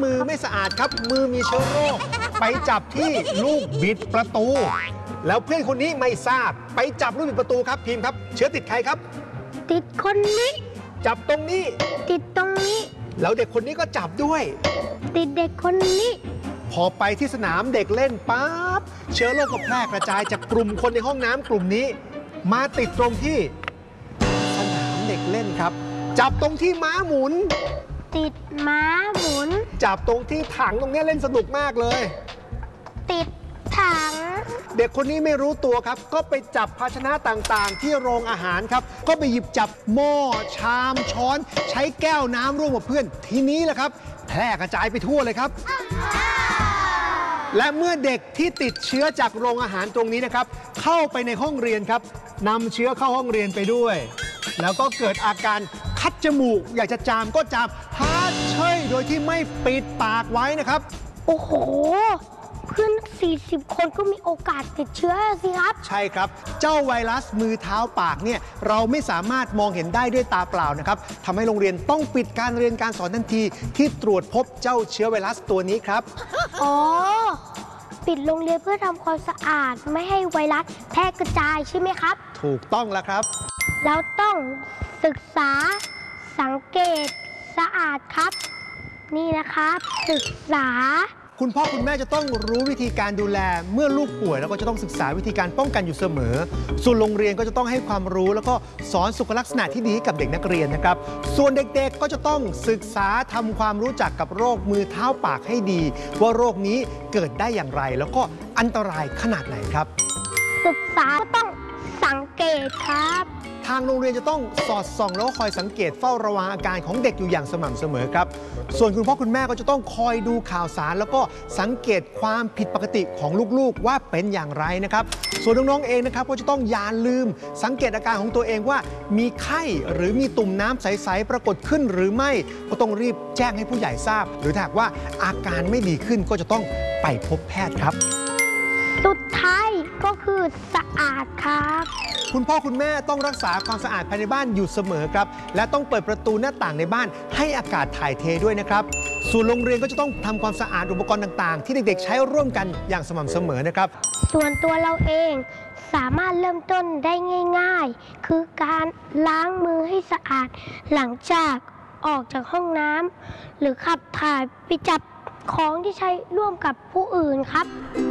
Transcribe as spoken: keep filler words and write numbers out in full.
มือไม่สะอาดครับมือมีเชื้อโรคไปจับที่ลูกบิดประตูแล้วเพื่อนคนนี้ไม่ทราบไปจับลูกบิดประตูครับพิมพ์ครับเชื้อติดใครครับติดคนนี้จับตรงนี้ติดตรงนี้แล้วเด็กคนนี้ก็จับด้วยติดเด็กคนนี้พอไปที่สนามเด็กเล่นปั๊บเชื้อโรคก็แพร่กระจายจากกลุ่มคนในห้องน้ำกลุ่มนี้มาติดตรงที่สนามเด็กเล่นครับจับตรงที่ม้าหมุนติดม้าหมุนจับตรงที่ถังตรงนี้เล่นสนุกมากเลยติดถังเด็กคนนี้ไม่รู้ตัวครับก็ไปจับภาชนะต่างๆที่โรงอาหารครับก็ไปหยิบจับหม้อชามช้อนใช้แก้วน้ำร่วมกับเพื่อนทีนี้แหละครับแพร่กระจายไปทั่วเลยครับและเมื่อเด็กที่ติดเชื้อจากโรงอาหารตรงนี้นะครับเข้าไปในห้องเรียนครับนำเชื้อเข้าห้องเรียนไปด้วยแล้วก็เกิดอาการคัดจมูกอยากจะจามก็จามฮาเชยโดยที่ไม่ปิดปากไว้นะครับโอ้โหเพื่อนสี่สิบคนก็มีโอกาสติดเชื้อสิครับใช่ครับเจ้าไวรัสมือเท้าปากเนี่ยเราไม่สามารถมองเห็นได้ด้วยตาเปล่านะครับทำให้โรงเรียนต้องปิดการเรียนการสอนทันทีที่ตรวจพบเจ้าเชื้อไวรัสตัวนี้ครับอ๋อปิดโรงเรียนเพื่อทำความสะอาดไม่ให้ไวรัสแพร่กระจายใช่ไหมครับถูกต้องแล้วครับแล้วต้องศึกษาสังเกตสะอาดครับนี่นะครับศึกษาคุณพ่อคุณแม่จะต้องรู้วิธีการดูแลเมื่อลูกป่วยแล้วก็จะต้องศึกษาวิธีการป้องกันอยู่เสมอส่วนโรงเรียนก็จะต้องให้ความรู้แล้วก็สอนสุขลักษณะที่ดีกับเด็กนักเรียนนะครับส่วนเด็กๆก็จะต้องศึกษาทำความรู้จักกับโรคมือเท้าปากให้ดีว่าโรคนี้เกิดได้อย่างไรแล้วก็อันตรายขนาดไหนครับศึกษาก็ต้องสังเกตครับทางโรงเรียนจะต้องสอดส่องแล้วก็คอยสังเกตเฝ้าระวังอาการของเด็กอยู่อย่างสม่ำเสมอครับส่วนคุณพ่อคุณแม่ก็จะต้องคอยดูข่าวสารแล้วก็สังเกตความผิดปกติของลูกๆว่าเป็นอย่างไรนะครับส่วนน้องๆเองนะครับก็จะต้องอย่าลืมสังเกตอาการของตัวเองว่ามีไข้หรือมีตุ่มน้ำใสๆปรากฏขึ้นหรือไม่ก็ต้องรีบแจ้งให้ผู้ใหญ่ทราบหรือถ้าหากว่าอาการไม่ดีขึ้นก็จะต้องไปพบแพทย์ครับสุดท้ายก็คือสะอาดครับคุณพ่อคุณแม่ต้องรักษาความสะอาดภายในบ้านอยู่เสมอครับและต้องเปิดประตูหน้าต่างในบ้านให้อากาศถ่ายเทด้วยนะครับส่วนโรงเรียนก็จะต้องทำความสะอาดอุปกรณ์ต่างๆที่เด็กๆใช้ร่วมกันอย่างสม่ำเสมอนะครับส่วนตัวเราเองสามารถเริ่มต้นได้ง่ายๆคือการล้างมือให้สะอาดหลังจากออกจากห้องน้ำหรือขับถ่ายไปจับของที่ใช้ร่วมกับผู้อื่นครับ